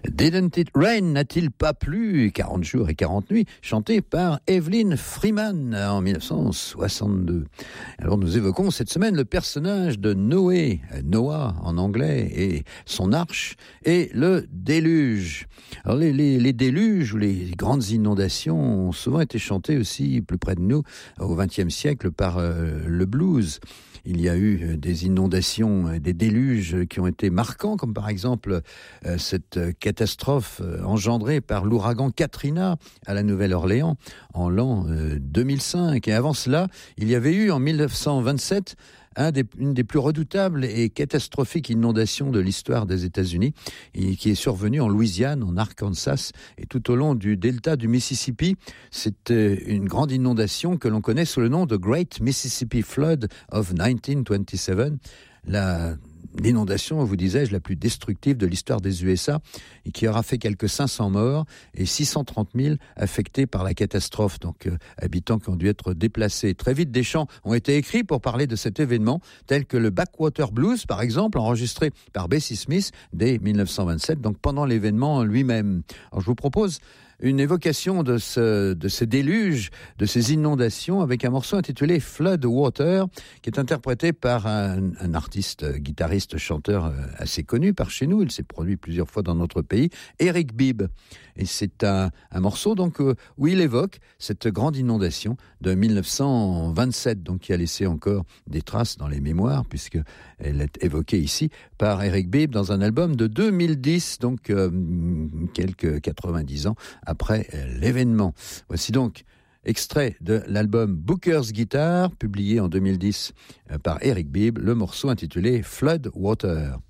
Didn't It Rain n'a-t-il pas plu 40 jours et 40 nuits, chanté par Evelyn Freeman en 1962. Alors nous évoquons cette semaine le personnage de Noé, Noah en anglais, et son arche, et le déluge. Alors les déluges ou les grandes inondations ont souvent été chantées aussi plus près de nous au XXe siècle par le blues. Il y a eu des inondations, des déluges qui ont été marquants, comme par exemple cette catastrophe engendrée par l'ouragan Katrina à la Nouvelle-Orléans en l'an 2005. Et avant cela, il y avait eu en 1927 une des plus redoutables et catastrophiques inondations de l'histoire des États-Unis, et qui est survenue en Louisiane, en Arkansas et tout au long du delta du Mississippi. C'est une grande inondation que l'on connaît sous le nom de Great Mississippi Flood of 1927. L'inondation, vous disais-je, la plus destructive de l'histoire des USA et qui aura fait quelques 500 morts et 630 000 affectés par la catastrophe, donc habitants qui ont dû être déplacés. Très vite, des chants ont été écrits pour parler de cet événement, tels que le Backwater Blues, par exemple, enregistré par Bessie Smith dès 1927, donc pendant l'événement lui-même. Alors je vous propose une évocation de ces déluges, de ces inondations, avec un morceau intitulé Flood Water, qui est interprété par un artiste, guitariste, chanteur assez connu par chez nous. Il s'est produit plusieurs fois dans notre pays, Eric Bibb. Et c'est un morceau donc où il évoque cette grande inondation de 1927, donc qui a laissé encore des traces dans les mémoires, puisque elle est évoquée ici par Eric Bibb dans un album de 2010, donc quelques 90 ans après l'événement. Voici donc extrait de l'album Booker's Guitar, publié en 2010 par Eric Bibb, le morceau intitulé Flood Water.